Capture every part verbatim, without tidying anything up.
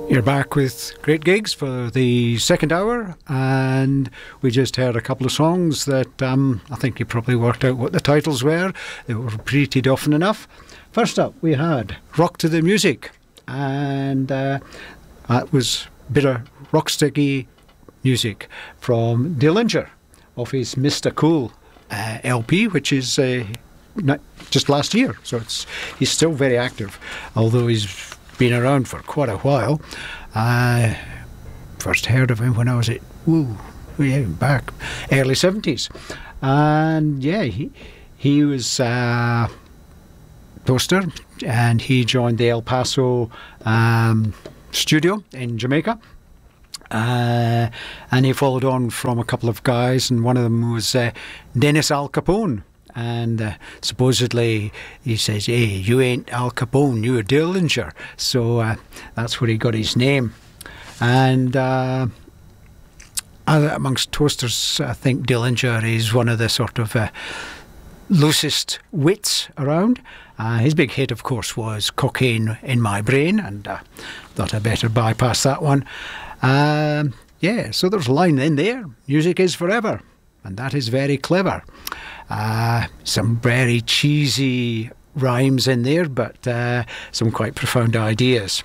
You're back with Great Gigs for the second hour, and we just heard a couple of songs that um, I think you probably worked out what the titles were. They were pretty often enough. First up, we had Rock to the Music, and uh, that was a bit of rocksteady music from Dillinger off his Mister Cool uh, L P, which is uh, not just last year, so it's he's still very active, although he's been around for quite a while. I first heard of him when I was at woo, yeah, back early seventies, and yeah, he he was a toaster, and he joined the El Paso um, studio in Jamaica. Uh, and he followed on from a couple of guys, and one of them was uh, Dennis Al Capone. And uh, supposedly he says, hey, you ain't Al Capone, you're Dillinger. So uh, that's where he got his name. And uh, amongst toasters, I think Dillinger is one of the sort of uh, loosest wits around. Uh, his big hit, of course, was Cocaine in My Brain, and uh, thought I better bypass that one. Um, yeah, so there's a line in there, music is forever, and that is very clever. Uh, some very cheesy rhymes in there, but uh, some quite profound ideas.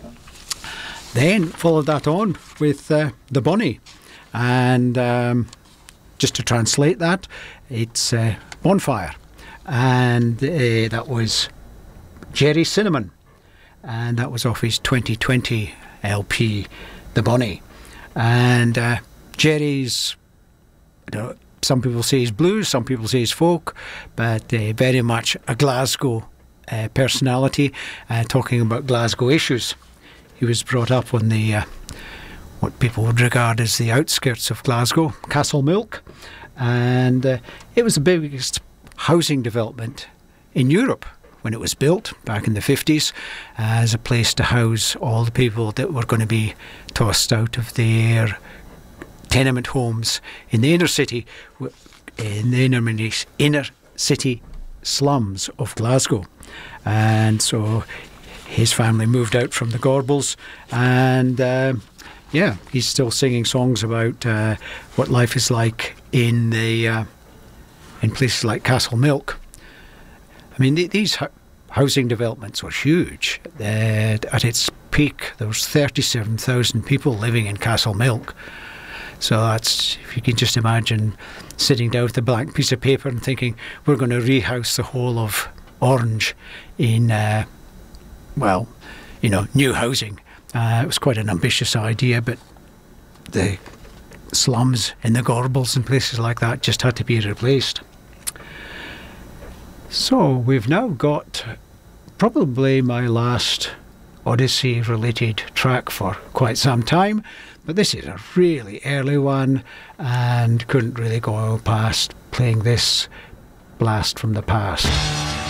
Then followed that on with uh, The Bonnie, and um, just to translate that, it's uh, Bonfire, and uh, that was Jerry Cinnamon, and that was off his twenty twenty L P, The Bonnie. And uh, Jerry's, I don't know, some people say he's blues, some people say he's folk, but uh, very much a Glasgow uh, personality, uh, talking about Glasgow issues. He was brought up on the uh, what people would regard as the outskirts of Glasgow, Castlemilk, and uh, it was the biggest housing development in Europe when it was built back in the fifties, uh, as a place to house all the people that were going to be tossed out of their tenement homes in the inner city, in the inner, inner city slums of Glasgow. And so his family moved out from the Gorbals, and uh, yeah, he's still singing songs about uh, what life is like in the uh, in places like Castlemilk. I mean, th these hu housing developments were huge. Uh, at its peak, there was thirty-seven thousand people living in Castlemilk. So that's, if you can just imagine sitting down with a blank piece of paper and thinking, we're going to rehouse the whole of Orange in, uh, well, you know, new housing. Uh, it was quite an ambitious idea, but the slums in the Gorbals and places like that just had to be replaced. So we've now got probably my last Odyssey-related track for quite some time. But this is a really early one, and couldn't really go past playing this blast from the past.